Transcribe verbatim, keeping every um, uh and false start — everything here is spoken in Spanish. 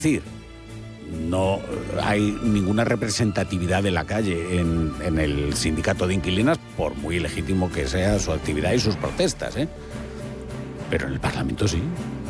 decir, no hay ninguna representatividad de la calle en, en el sindicato de inquilinas, por muy legítimo que sea su actividad y sus protestas, ¿eh? Pero en el Parlamento sí.